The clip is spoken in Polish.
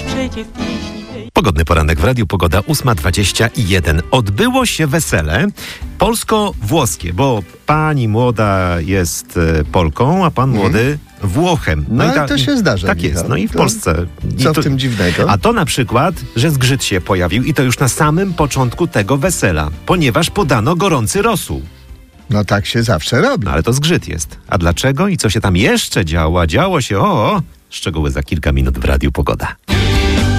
przecie w pieśni tej. Pogodny poranek w Radiu Pogoda 8:21. Odbyło się wesele polsko-włoskie, bo pani młoda jest Polką, a pan młody Włochem. No ale to się zdarza. Tak Michał. jest, no i w To Polsce. Co w tym dziwnego? A to na przykład, że zgrzyt się pojawił i to już na samym początku tego wesela, ponieważ podano gorący rosół. No tak się zawsze robi. No ale to zgrzyt jest. A dlaczego i co się tam jeszcze działo? A działo się, szczegóły za kilka minut w Radiu Pogoda.